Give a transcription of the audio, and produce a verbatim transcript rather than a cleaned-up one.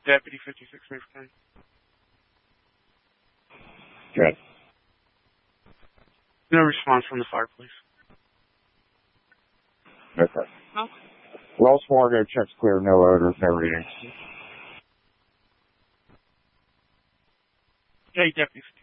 Deputy fifty-six, Maple County. Good. No response from the fire police. Okay. No. Wells Fargo checks clear, no odors, no readings. Hey, Deputy fifty-six.